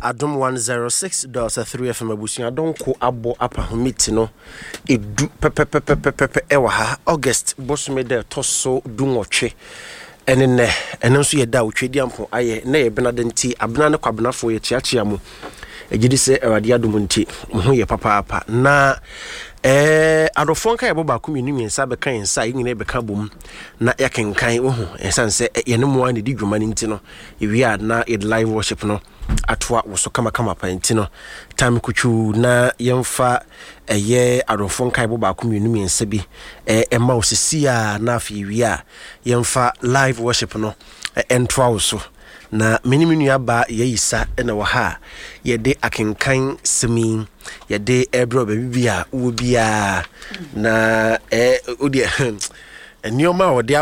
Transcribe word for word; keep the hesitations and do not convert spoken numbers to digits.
Adom one oh six point three F M abusia donko abo apa homiti no edu pepepepepepe ewa ha August bosume de toso dunwotwe ene ne ene nso ye da otwedi ampo aye na ye benadenti abena ne kwabenafo ye chiachia mu ejidi se awade adom nti ho ye papa apa na eh adofon kan ye boba komini nwensa be kan yensa yine be kan bom na yakenkan wo ho ensanse ye ne mo ani di dwuma ni nti no ewia na it live worship no atwa woso kama kama pa nti no time kuchu na yemfa eye adofon kan boba komini nwensa bi eh ema osisi a na afi wia yemfa live worship no entwa woso na miniminu aba yeyisa ena wa ha yede akenkan semi yede ebro bibia wo bia na eh odi enioma odi